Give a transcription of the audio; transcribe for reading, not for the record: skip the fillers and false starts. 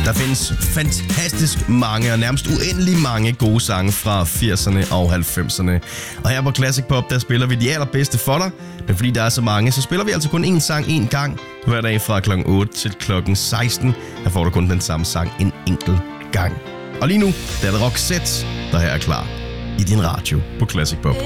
Der findes fantastisk mange og nærmest uendelig mange gode sange fra 80'erne og 90'erne. Og her på Classic Pop, der spiller vi de allerbedste for dig. Men fordi der er så mange, så spiller vi altså kun én sang én gang. Hver dag fra klokken 8 til klokken 16. Der får du kun den samme sang en enkelt gang. Og lige nu, der er det Roxette, der her er klar i din radio på Classic Pop.